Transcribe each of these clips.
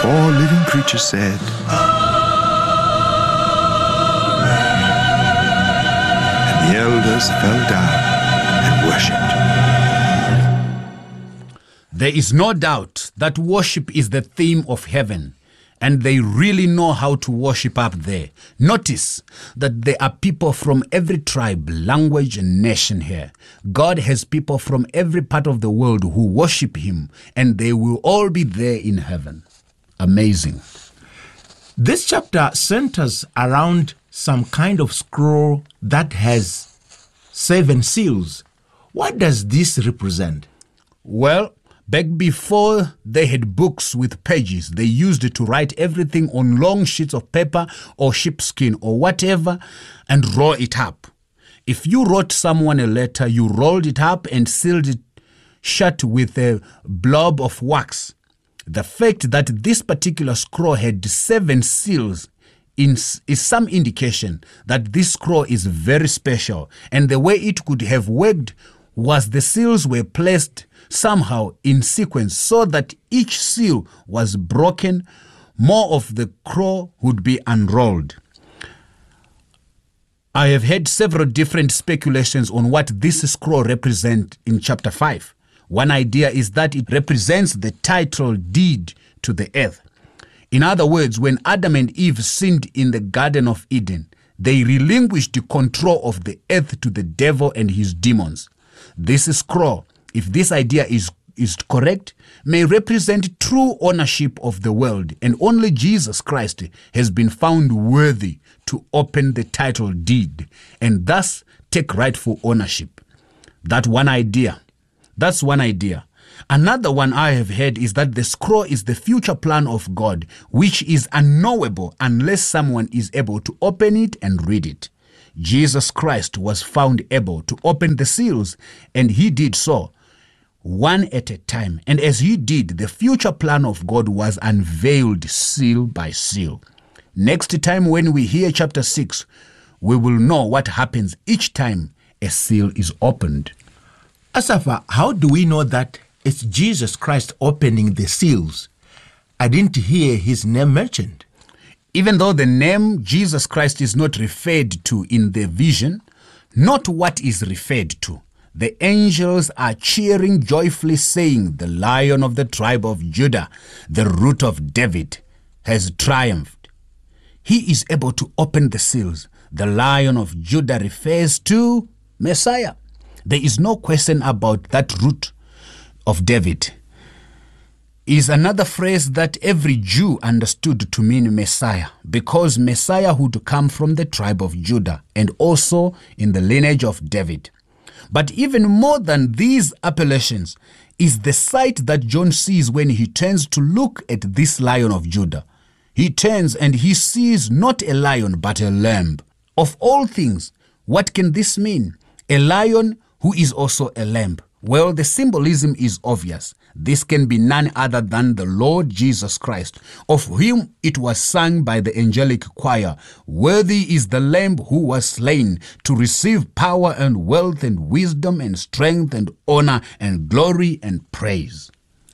All living creatures said, and the elders fell down and worshipped. There is no doubt that worship is the theme of heaven, and they really know how to worship up there. Notice that there are people from every tribe, language, and nation here. God has people from every part of the world who worship him, and they will all be there in heaven. Amazing. This chapter centers around some kind of scroll that has 7 seals. What does this represent? Well, back before they had books with pages, they used it to write everything on long sheets of paper or sheepskin or whatever and roll it up. If you wrote someone a letter, you rolled it up and sealed it shut with a blob of wax. The fact that this particular scroll had 7 seals is some indication that this scroll is very special, and the way it could have worked was the seals were placed somehow in sequence so that each seal was broken, more of the scroll would be unrolled. I have heard several different speculations on what this scroll represents in chapter 5. One idea is that it represents the title deed to the earth. In other words, when Adam and Eve sinned in the Garden of Eden, they relinquished the control of the earth to the devil and his demons. This scroll, if this idea is correct, may represent true ownership of the world, and only Jesus Christ has been found worthy to open the title deed and thus take rightful ownership. That's one idea. Another one I have heard is that the scroll is the future plan of God, which is unknowable unless someone is able to open it and read it. Jesus Christ was found able to open the seals, and he did so, one at a time. And as he did, the future plan of God was unveiled seal by seal. Next time when we hear chapter 6, we will know what happens each time a seal is opened. Asafa, how do we know that it's Jesus Christ opening the seals? I didn't hear his name mentioned. Even though the name Jesus Christ is not referred to in the vision, not what is referred to. The angels are cheering joyfully, saying, "The Lion of the tribe of Judah, the Root of David, has triumphed." He is able to open the seals. The Lion of Judah refers to Messiah. There is no question about that Root of David. Is another phrase that every Jew understood to mean Messiah, because Messiah would come from the tribe of Judah and also in the lineage of David. But even more than these appellations is the sight that John sees when he turns to look at this Lion of Judah. He turns and he sees not a lion but a lamb. Of all things, what can this mean? A lion who is also a lamb. Well, the symbolism is obvious. This can be none other than the Lord Jesus Christ, of whom it was sung by the angelic choir, "Worthy is the Lamb who was slain to receive power and wealth and wisdom and strength and honor and glory and praise."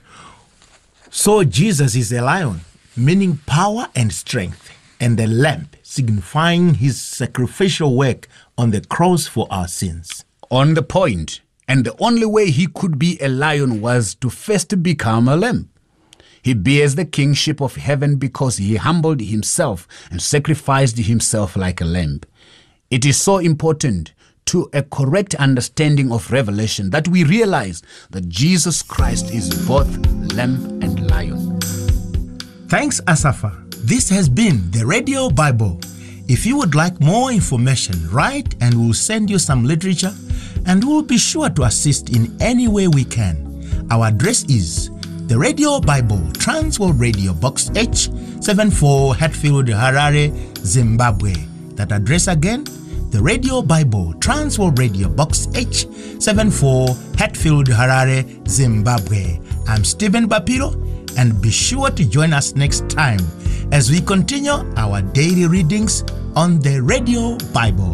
So Jesus is a lion, meaning power and strength, and the lamb, signifying his sacrificial work on the cross for our sins. On the point. And the only way he could be a lion was to first become a lamb. He bears the kingship of heaven because he humbled himself and sacrificed himself like a lamb. It is so important to a correct understanding of Revelation that we realize that Jesus Christ is both lamb and lion. Thanks, Asafa. This has been the Radio Bible. If you would like more information, write and we'll send you some literature, and we'll be sure to assist in any way we can. Our address is the Radio Bible, Transworld Radio, Box H, 74 Hatfield, Harare, Zimbabwe. That address again, the Radio Bible, Transworld Radio, Box H, 74 Hatfield, Harare, Zimbabwe. I'm Stephen Bapiro, and be sure to join us next time as we continue our daily readings on the Radio Bible.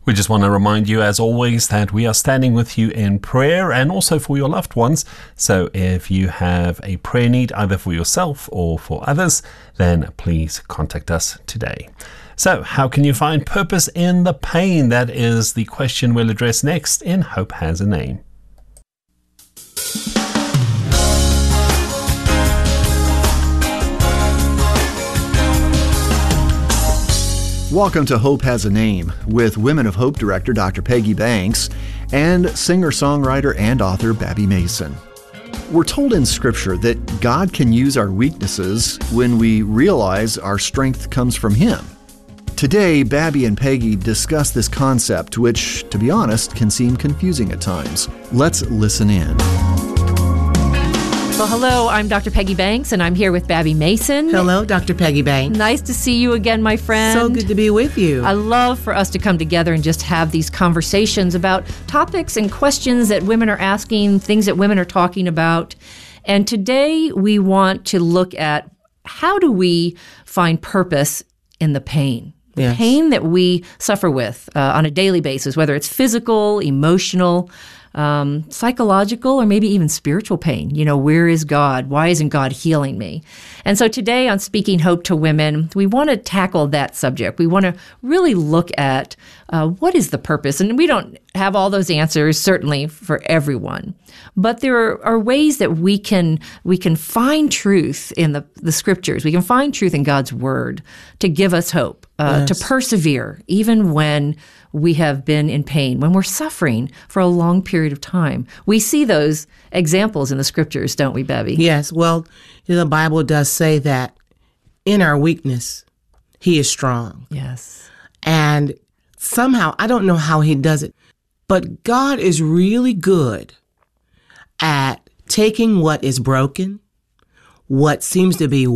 We just want to remind you, as always, that we are standing with you in prayer and also for your loved ones. So if you have a prayer need, either for yourself or for others, then please contact us today. So how can you find purpose in the pain? That is the question we'll address next in Hope Has a Name. Welcome to Hope Has a Name with Women of Hope director Dr. Peggy Banks and singer-songwriter and author Babby Mason. We're told in Scripture that God can use our weaknesses when we realize our strength comes from Him. Today, Babby and Peggy discuss this concept, which, to be honest, can seem confusing at times. Let's listen in. Well, hello, I'm Dr. Peggy Banks, and I'm here with Babby Mason. Hello, Dr. Peggy Banks. Nice to see you again, my friend. So good to be with you. I love for us to come together and just have these conversations about topics and questions that women are asking, things that women are talking about. And today we want to look at how do we find purpose in the pain? The Yes. pain that we suffer with on a daily basis, whether it's physical, emotional, psychological, or maybe even spiritual pain. You know, where is God? Why isn't God healing me? And so today on Speaking Hope to Women, we want to tackle that subject. We want to really look at what is the purpose? And we don't have all those answers, certainly, for everyone. But there are ways that we can find truth in the Scriptures. We can find truth in God's Word to give us hope, to persevere, even when we have been in pain, when we're suffering for a long period of time. We see those examples in the Scriptures, don't we, Babby? Yes, well, the Bible does say that in our weakness, He is strong. Yes. And somehow, I don't know how He does it, but God is really good at taking what is broken, what seems to be